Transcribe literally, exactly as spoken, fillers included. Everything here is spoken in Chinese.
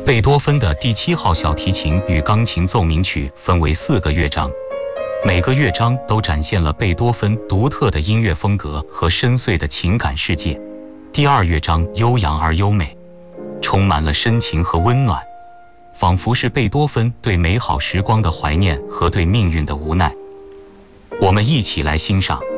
贝多芬的第七号小提琴与钢琴奏鸣曲分为四个乐章，每个乐章都展现了贝多芬独特的音乐风格和深邃的情感世界。第二乐章悠扬而优美，充满了深情和温暖，仿佛是贝多芬对美好时光的怀念和对命运的无奈。我们一起来欣赏。